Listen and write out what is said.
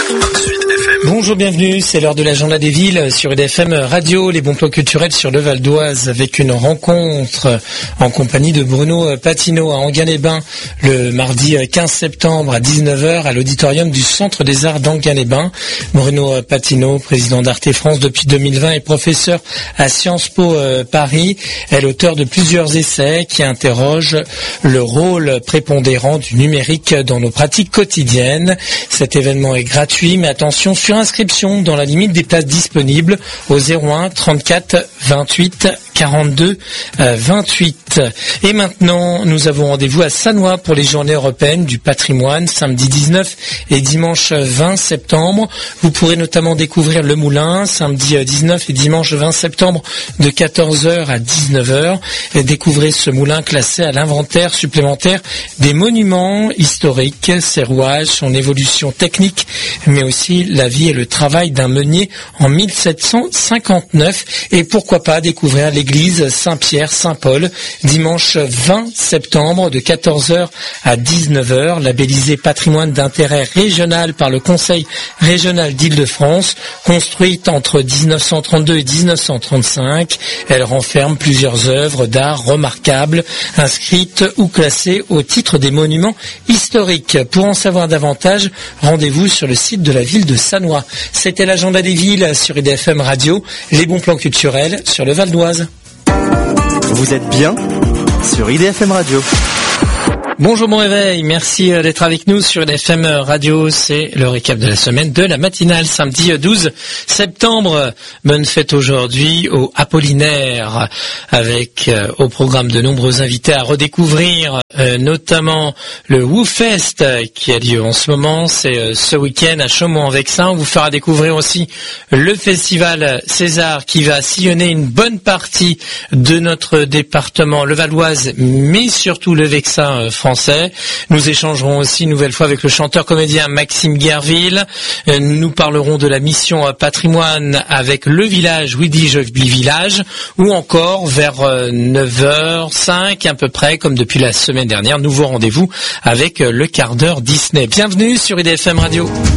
Bonjour, bienvenue, c'est l'heure de l'agenda des villes sur IDFM Radio, les bons plans culturels sur le Val d'Oise avec une rencontre en compagnie de Bruno Patino à Enghien-les-Bains le mardi 15 septembre à 19h à l'auditorium du Centre des Arts d'Enghien-les-Bains. Bruno Patino, président d'Arte France depuis 2020 et professeur à Sciences Po Paris, est l'auteur de plusieurs essais qui interrogent le rôle prépondérant du numérique dans nos pratiques quotidiennes. Cet événement est gratuit, mais attention, sur inscription dans la limite des places disponibles au 01 34 28 42 28. Et maintenant, nous avons rendez-vous à Sannois pour les Journées européennes du patrimoine, samedi 19 et dimanche 20 septembre. Vous pourrez notamment découvrir le Moulin, samedi 19 et dimanche 20 septembre de 14h à 19h. Et découvrez ce moulin classé à l'inventaire supplémentaire des monuments historiques, ses rouages, son évolution technique, mais aussi la vie et le travail d'un meunier en 1759. Et pourquoi pas découvrir l'église Saint-Pierre-Saint-Paul, dimanche 20 septembre de 14h à 19h, labellisée patrimoine d'intérêt régional par le Conseil régional d'Île-de-France, construite entre 1932 et 1935. Elle renferme plusieurs œuvres d'art remarquables, inscrites ou classées au titre des monuments historiques. Pour en savoir davantage, rendez-vous sur le site de la ville de Sannois. C'était l'agenda des villes sur IDFM Radio, les bons plans culturels sur le Val d'Oise. Vous êtes bien sur IDFM Radio. Bonjour, bon réveil, merci d'être avec nous sur IDFM Radio, c'est le récap de la semaine de la matinale, samedi 12 septembre. Bonne fête aujourd'hui au Apollinaire, avec au programme de nombreux invités à redécouvrir, notamment le WooFest qui a lieu en ce moment, c'est ce week-end à Chaumont-en-Vexin. On vous fera découvrir aussi le festival César qui va sillonner une bonne partie de notre département, le Val d'Oise, mais surtout le Vexin français. Nous échangerons aussi une nouvelle fois avec le chanteur-comédien Maxime Guerville. Nous parlerons de la mission patrimoine avec le village Widy Jogby Village, ou encore vers 9h05 à peu près, comme depuis la semaine dernière, nouveau rendez-vous avec le quart d'heure Disney. Bienvenue sur IDFM Radio.